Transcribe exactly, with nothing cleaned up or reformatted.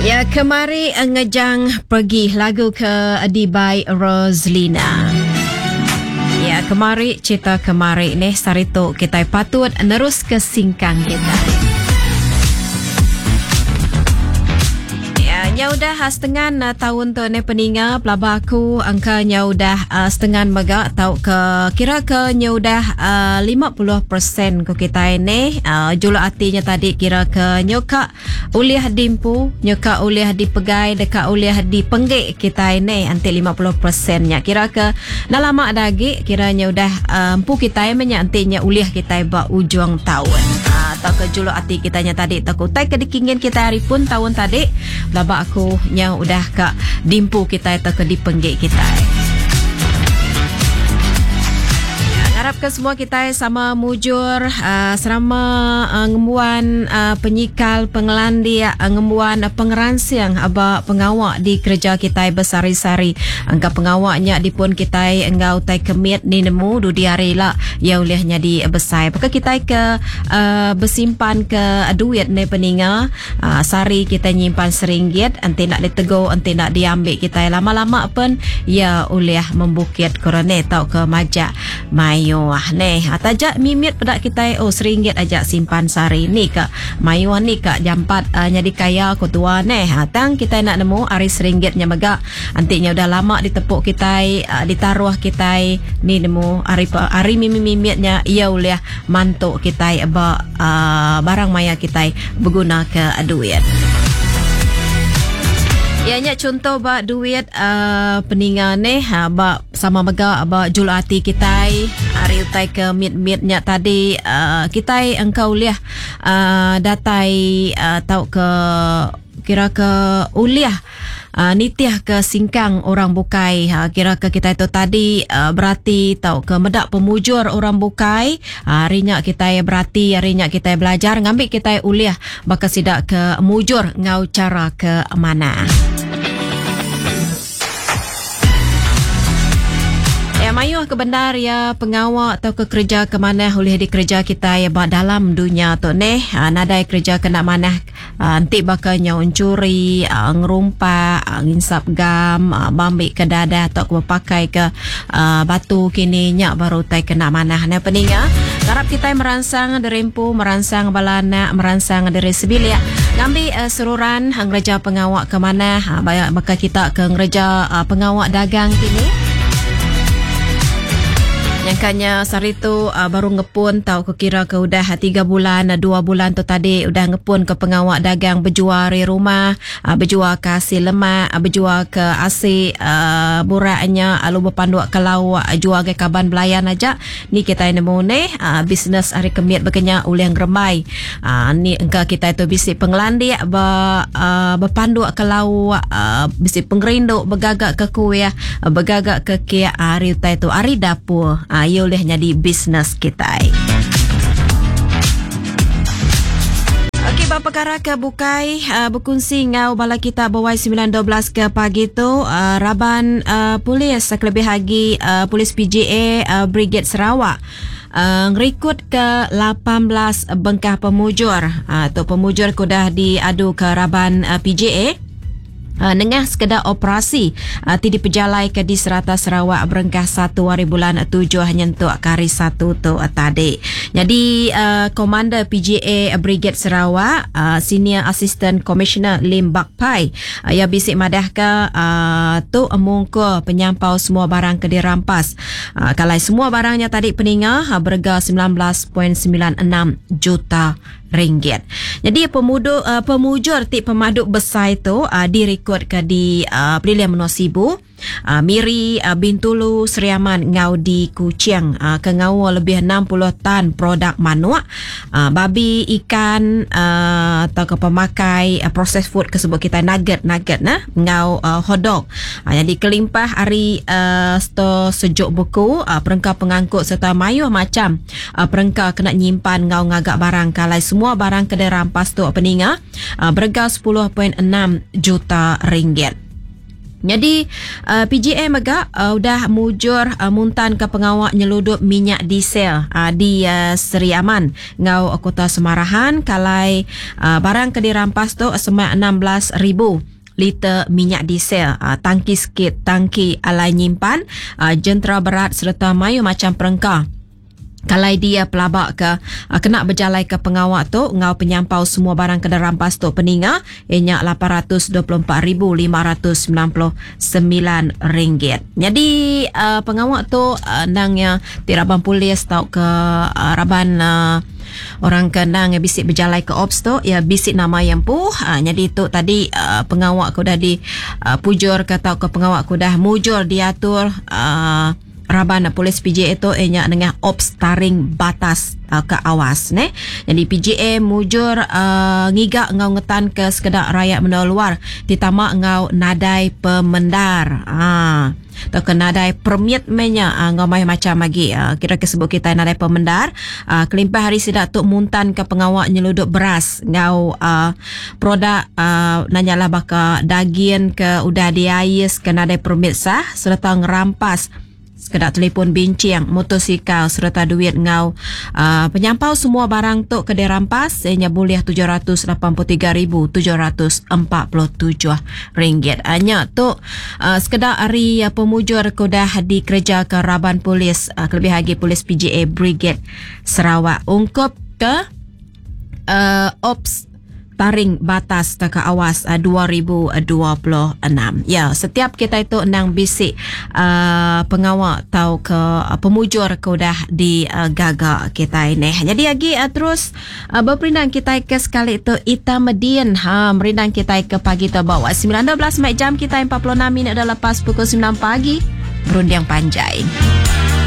Ya, kemari ngejang pergi lagu ke Adibai Roslina. Ya, kemari cerita kemari ni sarito kita patut nerus ke singkang kita. Ya udah setengah uh, tahun tu ni peninga pelaba aku angkanya udah uh, setengah mega tau ke kira ke nya udah uh, lima puluh peratus ko kita ini uh, julu artinya tadi kira ke nyoka uliah dimpu nyoka uliah dipegai dekat uliah dipenggek kita ini anti lima puluh peratus nya kira ke dah lama lagi kiranya udah uh, empu kita ini antinya uliah kita ba ujung tahun uh, tau ke julu arti kitanya tadi takutai ke dikingin kita hari pun tahun tadi pelaba aku yang udah kak dimpu kita atau ke dipenggek kita. Harapkan semua kita sama mujur uh, selama uh, ngembuan uh, penyikal pengelandi uh, ngembuan uh, pengeransiang aba pengawak di kerja kita bersari-sari angka pengawaknya di pun kita engau tai kemit ni nemu du diari lah ya olehnya di besai maka kita ke uh, bersimpan ke duit ni peninga uh, sari kita nyimpan seringgit anti nak ditegur anti nak diambil kita lama-lama pun ya oleh membukit korone tau ke majak mayu wah neh atajak mimit pada kita oh seringgit aja simpan sari ni ke mayu ni ke jampat uh, nyadi kaya ko tua neh hatang kita nak nemu ari seringgitnya mega antinya udah lama ditepuk kita uh, ditaruh kita ni nemu ari ari mimi-mimitnya ia oleh mantuk kita ba uh, barang maya kita berguna ke duit. Ianya contoh ba duit uh, peningan ni ha, ba sama mega ba jul hati kita hari utai ke mit-mitnya tadi uh, kita engkau liah uh, datai uh, tau ke kira ke uliah Uh, nitiah ke singkang orang bukai ha, kira ke kita itu tadi uh, berarti tahu ke medak pemujur orang bukai uh, harinya kita berarti harinya kita belajar ngambil kita uliah bakal sidak ke mujur ngau cara ke mana. Ya mayu ke benar ya pengawak atau ke kerja ke mana boleh dikerja kita ya ba dalam dunia tu neh uh, nadai kerja kena mana uh, nanti bakal nyau curi uh, ngerumpa uh, nginsap gam uh, bambik ke dada atau ke pakai ke uh, batu kini nyak baru tai kena mana nah peninga harap kita merangsang derempu merangsang balana merangsang dari sebilia ngambil uh, seruran hang kerja pengawak ke mana uh, bakal kita ke kerja uh, pengawak dagang kini yang kanya sari tu uh, baru ngepun tahu kira ke udah tiga bulan dua bulan tu tadi udah ngepun ke pengawak dagang berjual di rumah uh, berjual ke hasil lemak uh, berjual ke hasil uh, buraknya lalu berpandu ke lawak uh, jual ke kaban belayan aja ni kita nemu ni uh, bisnes hari kemit berkenya oleh ngeremai uh, ni engka kita itu bisik pengelandi ber, uh, berpandu ke lawak uh, bisik pengerinduk bergagak ke kuih uh, bergagak ke kia hari utai tu hari dapur uh, ia boleh jadi bisnes kita. Okey, bapa perkara ke bukai uh, berkongsi ngau bala kita bawai sembilan dua belas ke pagi tu uh, Raban uh, Polis kelebih lagi uh, Polis P J A uh, Brigade Sarawak Uh, ngerikut ke lapan belas bengkah pemujur uh, atau pemujur kudah diadu ke Raban uh, P J A Uh, nengah sekedar operasi uh, ti dipejalai ke di Serata Sarawak berengkah satu hari bulan tujuh hanya untuk kari satu tu uh, tadi. Jadi uh, Komander P J A Brigade Sarawak uh, Senior Assistant Commissioner Lim Bak Pai uh, ya bisik madah ke uh, tu mungko penyampau semua barang ke dirampas. Uh, kalau semua barangnya tadi peninga uh, berharga sembilan belas perpuluhan sembilan enam juta ringgit. Jadi pemudu uh, pemujur ti pemaduk besar itu uh, direkod ke di uh, Pilihan Menua Sibu uh, Miri uh, Bintulu Seriaman ngau di Kuching uh, ke ngau lebih enam puluh tan produk manuak uh, babi ikan uh, atau ke pemakai uh, processed food ke sebut kita nugget nugget nah ngau uh, hotdog uh, jadi kelimpah hari uh, sto sejuk buku uh, perengkau pengangkut serta mayuh macam uh, perengkau kena nyimpan ngau ngagak barang kalai semua semua barang kedai rampas tu peninga uh, berharga sepuluh perpuluhan enam juta ringgit. Jadi uh, P G A Megak uh, udah mujur uh, muntan ke pengawal nyeludup minyak diesel uh, di uh, Seri Aman ngau Kota Semarahan kalai uh, barang ke dirampas tu sebanyak enam belas ribu liter minyak diesel, uh, tangki sikit, tangki alai nyimpan, uh, jentera berat serta mayu macam perengkah. Kalau dia pelabak ke uh, kena berjalai ke pengawak tu ngau penyampau semua barang kena rampas tu peninga ianya lapan ratus dua puluh empat ribu lima ratus sembilan puluh sembilan ringgit. Jadi uh, pengawak tu uh, nangnya di Raban Polis tau ke uh, Raban uh, orang kenang yang bisik berjalai ke ops tu ya bisik nama yang puh uh, jadi tu tadi uh, pengawak ku dah di uh, pujur ke tau ke pengawak ku dah mujur diatur uh, Raban Polis P J A tu ianya dengan ops taring batas uh, ke awas ne. Jadi P J A mujur uh, ngigak ngau ngetan ke sekedar rakyat menol luar ditama ngau nadai pemendar. Ah atau ke nadai permit menya uh, ngau mai macam lagi uh, kira kesebut kita nadai pemendar uh, kelimpah hari sidak tu muntan ke pengawak nyeluduk beras ngau uh, produk uh, nanyalah baka daging ke udah diais ke nadai permit sah serta ngerampas sekedar telefon bincang, motosikal serta duit ngau uh, penyampau semua barang tu ke dirampas ianya boleh tujuh ratus lapan puluh tiga ribu tujuh ratus empat puluh tujuh ringgit. Hanya tu uh, sekedar hari uh, pemujur ko dah dikerja ke Raban Polis uh, kelebih lagi Polis P J A Brigade Sarawak ungkup ke uh, ops taring batas ke awas uh, dua ribu dua puluh enam. Ya, setiap kita itu nang bisik uh, pengawal tau ke uh, pemujur ke dah di uh, gaga kita ini. Jadi lagi uh, terus uh, berperindang kita ke sekali itu Ita Medin ha merindang kita ke pagi tu bawa sembilan belas jam kita empat puluh enam minit dah lepas pukul sembilan pagi berunding panjai.